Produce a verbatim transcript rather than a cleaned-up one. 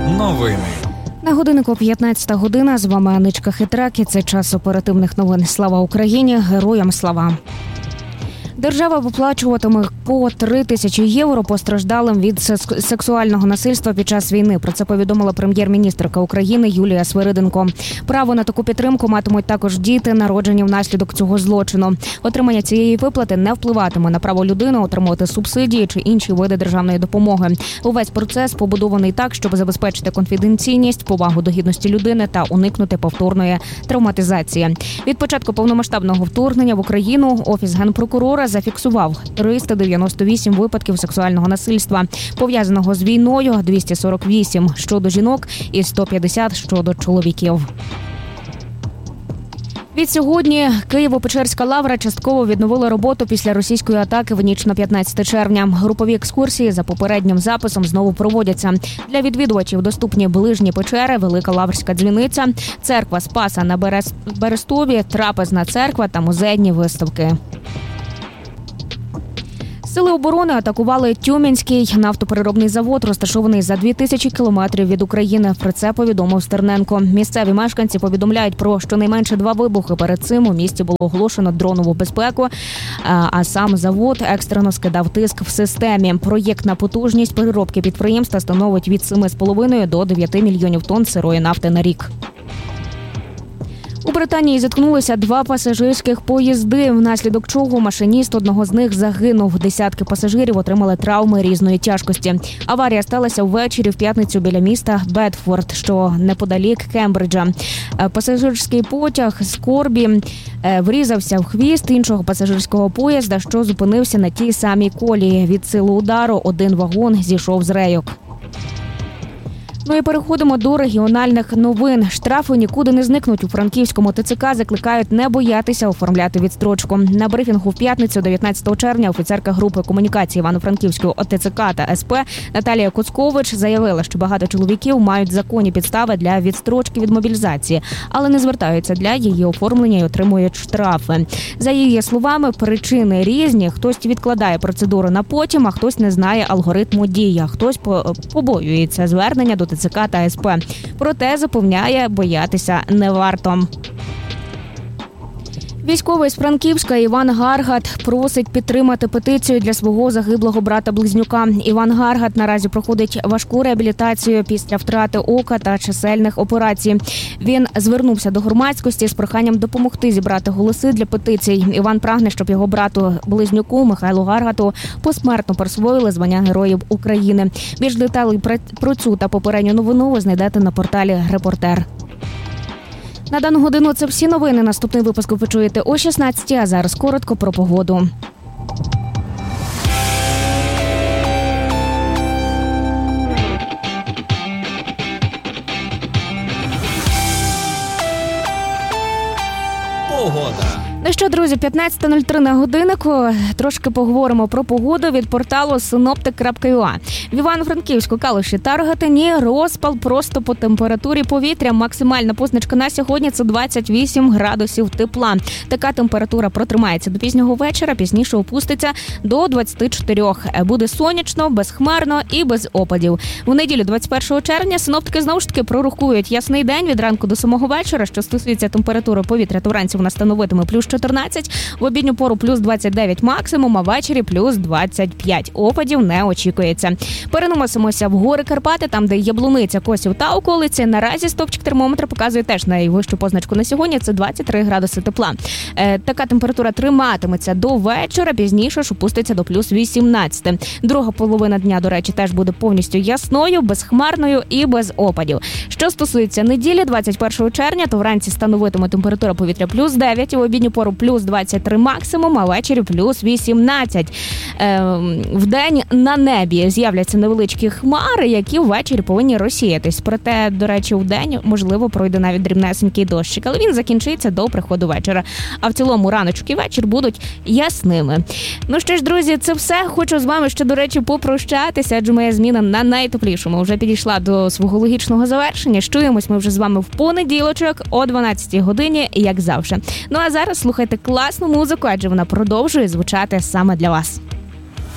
Новини. На годиннику п'ятнадцята година. З вами Аничка Хитрак. І це час оперативних новин. Слава Україні! Героям слава! Держава виплачуватиме по три тисячі євро постраждалим від сексуального насильства під час війни. Про це повідомила прем'єр-міністерка України Юлія Свириденко. Право на таку підтримку матимуть також діти, народжені внаслідок цього злочину. Отримання цієї виплати не впливатиме на право людини отримувати субсидії чи інші види державної допомоги. Увесь процес побудований так, щоб забезпечити конфіденційність, повагу до гідності людини та уникнути повторної травматизації. Від початку повномасштабного вторгнення в Україну Офіс Генпрокурора зафіксував триста дев'яносто вісім випадків сексуального насильства, пов'язаного з війною, двісті сорок вісім щодо жінок і сто п'ятдесят щодо чоловіків. Відсьогодні Києво-Печерська лавра частково відновила роботу після російської атаки в ніч на п'ятнадцяте червня. Групові екскурсії за попереднім записом знову проводяться. Для відвідувачів доступні ближні печери, Велика Лаврська дзвіниця, церква Спаса на Берестові, трапезна церква та музейні виставки. Сили оборони атакували Тюменський нафтопереробний завод, розташований за дві тисячі кілометрів від України. Про це повідомив Стерненко. Місцеві мешканці повідомляють про щонайменше два вибухи. Перед цим у місті було оголошено дронову безпеку, а сам завод екстрено скидав тиск в системі. Проєктна потужність переробки підприємства становить від семи з половиною до дев'яти мільйонів тонн сирої нафти на рік. У Британії зіткнулися два пасажирських поїзди, внаслідок чого машиніст одного з них загинув. Десятки пасажирів отримали травми різної тяжкості. Аварія сталася ввечері в п'ятницю біля міста Бедфорд, що неподалік Кембриджа. Пасажирський потяг з Корбі врізався в хвіст іншого пасажирського поїзда, що зупинився на тій самій колії. Від сили удару один вагон зійшов з рейок. Ну і переходимо до регіональних новин. Штрафи нікуди не зникнуть. У Франківському ТЦК закликають не боятися оформляти відстрочку. На брифінгу в п'ятницю, дев'ятнадцятого червня, офіцерка групи комунікації Івано-Франківського ОТЦК та СП Наталія Коцкович заявила, що багато чоловіків мають законні підстави для відстрочки від мобілізації, але не звертаються для її оформлення і отримують штрафи. За її словами, причини різні. Хтось відкладає процедуру на потім, а хтось не знає алгоритму дій, а хтось побоюється звернення до ТЦК та СП. Проте запевняє, боятися не варто. Військовий з Франківська Іван Гаргат просить підтримати петицію для свого загиблого брата-близнюка. Іван Гаргат наразі проходить важку реабілітацію після втрати ока та чисельних операцій. Він звернувся до громадськості з проханням допомогти зібрати голоси для петицій. Іван прагне, щоб його брату-близнюку Михайлу Гаргату посмертно присвоїли звання Героїв України. Більш деталей про цю та попередню новину ви знайдете на порталі «Репортер». На дану годину це всі новини. Наступний випуск ви почуєте о шістнадцятій, а зараз коротко про погоду. Погода. Ну що, друзі, п'ятнадцята нуль три на годиннику. Трошки поговоримо про погоду від порталу синоптик крапка ю а. В Івано-Франківську, Калуші та Рогатині розпал просто по температурі повітря. Максимальна позначка на сьогодні – це двадцять вісім градусів тепла. Така температура протримається до пізнього вечора, пізніше опуститься до двадцяти чотирьох. Буде сонячно, безхмарно і без опадів. В неділю двадцять першого червня синоптики знову ж таки прорахують ясний день від ранку до самого вечора. Що стосується температури повітря, то вранці вона становитиме плюс чотирнадцять, в обідню пору плюс двадцять дев'ять максимум, а ввечері плюс двадцять п'ять. Опадів не очікується. Переносимося в гори Карпати, там, де Яблуниця, Косів та околиці. Наразі стовпчик термометра показує теж найвищу позначку на сьогодні – це двадцять три градуси тепла. Е, така температура триматиметься до вечора, пізніше ж опуститься до плюс вісімнадцять. Друга половина дня, до речі, теж буде повністю ясною, безхмарною і без опадів. Що стосується неділі, двадцять першого червня, то вранці становитиме температура повітря плюс дев'ять, в обідню пору плюс двадцять три максимум, а ввечері плюс вісімнадцять. Е, вдень на небі з'являться невеличкі хмари, які ввечері повинні розсіятись. Проте, до речі, вдень, можливо, пройде навіть дрібнесенький дощик, але він закінчиться до приходу вечора. А в цілому раночок і вечір будуть ясними. Ну що ж, друзі, це все. Хочу з вами ще, до речі, попрощатися, адже моя зміна на найтеплішому вже підійшла до свого логічного завершення. Чуємось ми вже з вами в понеділочок о дванадцятій годині, як завжди. Ну а зараз слухайте класну музику, адже вона продовжує звучати саме для вас.